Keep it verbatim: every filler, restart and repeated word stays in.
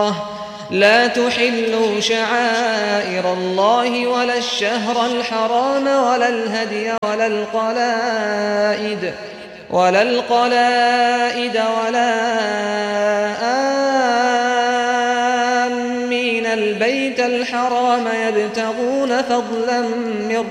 لا تحلوا شعائر الله ولا الشهر الحرام ولا الهدي ولا القلائد ولا القلائد ولا آمين البيت الحرام يبتغون فضلا من